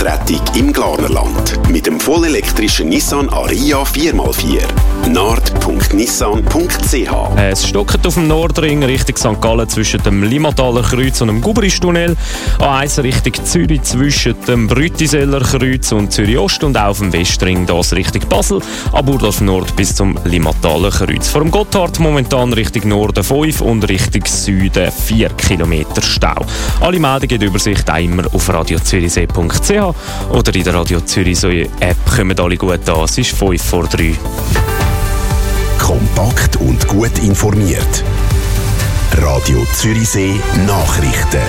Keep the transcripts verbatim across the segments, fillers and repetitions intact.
Vertretung im Glarnerland mit dem vollelektrischen Nissan Ariya vier mal vier. nord punkt nissan punkt c h. Es stockt auf dem Nordring Richtung Sankt Gallen zwischen dem Limmataler Kreuz und dem Gubristunnel. A eins Richtung Zürich zwischen dem Brütiseller Kreuz und Zürich Ost und auch auf dem Westring das Richtung Basel, ab Burdorf Nord bis zum Limmataler Kreuz. Vor dem Gotthard momentan Richtung Norden fünf und Richtung Süden vier Kilometer Stau. Alle Meldungen und Übersicht auch immer auf radio zürichsee punkt c h oder in der Radio Zürichsee App. Kommen alle gut an. Es ist fünf vor drei. Kompakt und gut informiert. Radio Zürichsee Nachrichten.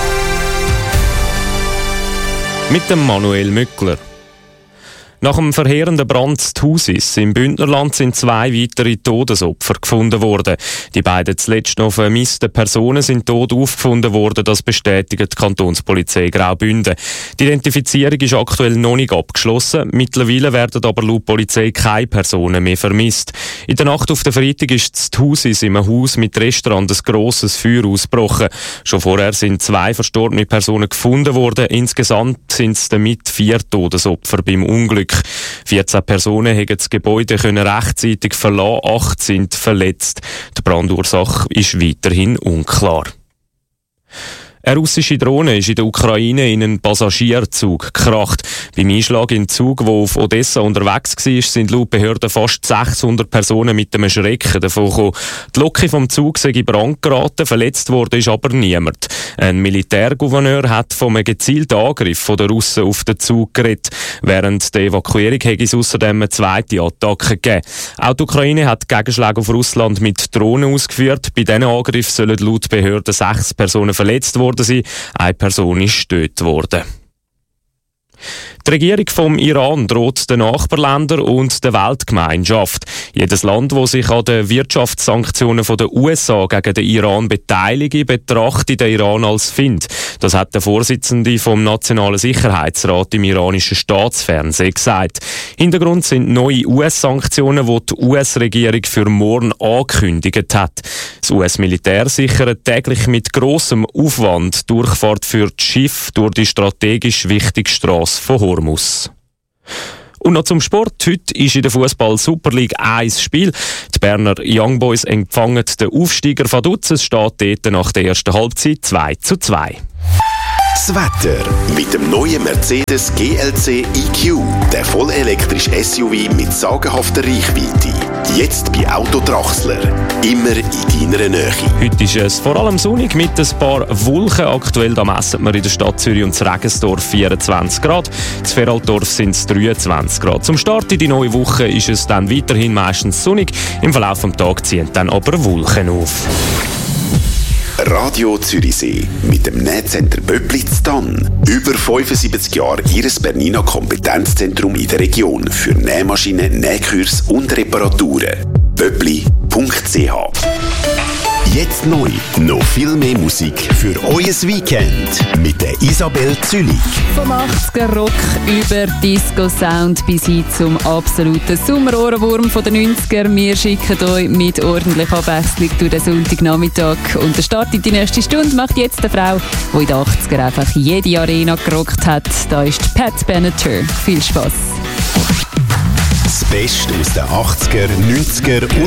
Mit dem Manuel Mückler. Nach dem verheerenden Brand zu Thusis im Bündnerland sind zwei weitere Todesopfer gefunden worden. Die beiden zuletzt noch vermissten Personen sind tot aufgefunden worden, das bestätigt die Kantonspolizei Graubünden. Die Identifizierung ist aktuell noch nicht abgeschlossen. Mittlerweile werden aber laut Polizei keine Personen mehr vermisst. In der Nacht auf den Freitag ist zu Thusis in einem Haus mit Restaurant ein grosses Feuer ausgebrochen. Schon vorher sind zwei verstorbene Personen gefunden worden. Insgesamt sind es damit vier Todesopfer beim Unglück. vierzehn Personen haben das Gebäude können rechtzeitig verlassen, acht sind verletzt. Die Brandursache ist weiterhin unklar. Eine russische Drohne ist in der Ukraine in einen Passagierzug gekracht. Beim Einschlag in den Zug, der auf Odessa unterwegs war, sind laut Behörden fast sechshundert Personen mit einem Schrecken davon gekommen. Die Lokje vom Zug sei in Brand geraten, verletzt wurde ist aber niemand. Ein Militärgouverneur hat von einem gezielten Angriff der Russen auf den Zug geredet. Während der Evakuierung hätte es außerdem eine zweite Attacke gegeben. Auch die Ukraine hat Gegenschläge auf Russland mit Drohnen ausgeführt. Bei diesen Angriffen sollen laut Behörden sechs Personen verletzt worden sein. Eine Person ist getötet worden. Die Regierung vom Iran droht den Nachbarländern und der Weltgemeinschaft. Jedes Land, das sich an den Wirtschaftssanktionen der U S A gegen den Iran beteilige, betrachtet den Iran als Feind. Das hat der Vorsitzende vom Nationalen Sicherheitsrat im iranischen Staatsfernsehen gesagt. Hintergrund sind neue U S-Sanktionen, die die U S-Regierung für morgen angekündigt hat. Das U S-Militär sichert täglich mit grossem Aufwand Durchfahrt für die Schiffe durch die strategisch wichtige Strasse von Hormuz. Und noch zum Sport. Heute ist in der Fußball-Super League ein Spiel. Die Berner Young Boys empfangen den Aufsteiger Vaduz. Es steht dort nach der ersten Halbzeit zwei zu zwei. Das Wetter mit dem neuen Mercedes G L C E Q, der vollelektrische S U V mit sagenhafter Reichweite. Jetzt bei Auto Trachsler. Immer in deiner Nähe. Heute ist es vor allem sonnig mit ein paar Wolken. Aktuell da messen wir in der Stadt Zürich und Regensdorf vierundzwanzig Grad. In Feraltdorf sind es dreiundzwanzig Grad. Zum Start in die neue Woche ist es dann weiterhin meistens sonnig. Im Verlauf des Tages ziehen dann aber Wolken auf. Radio Zürichsee mit dem Nähcenter Böppli zu Tann. Über fünfundsiebzig Jahre Ihres Bernina Kompetenzzentrum in der Region für Nähmaschinen, Nähkurs und Reparaturen. böppli punkt c h. Jetzt neu, noch viel mehr Musik für euer Weekend mit der Isabel Zülich. Vom achtziger-Rock über Disco-Sound bis hin zum absoluten Sommerohrwurm von den neunziger. Wir schicken euch mit ordentlicher Abwechslung durch den Sonntagnachmittag. Und der Start in die nächste Stunde macht jetzt eine Frau, die in den achtziger einfach jede Arena gerockt hat. Da ist Pat Benatar. Viel Spass. Das Beste aus den achtziger, neunziger und